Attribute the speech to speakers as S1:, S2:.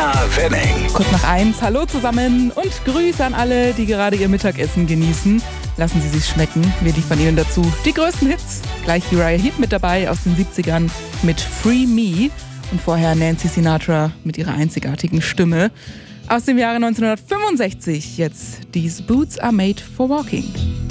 S1: Anna Wenning.
S2: Kurz nach 1, hallo zusammen und Grüße an alle, die gerade ihr Mittagessen genießen. Lassen Sie sich schmecken, wir liefern Ihnen dazu die größten Hits. Gleich Uriah Heep mit dabei aus den 70ern mit Free Me und vorher Nancy Sinatra mit ihrer einzigartigen Stimme. Aus dem Jahre 1965 jetzt These Boots Are Made for Walking.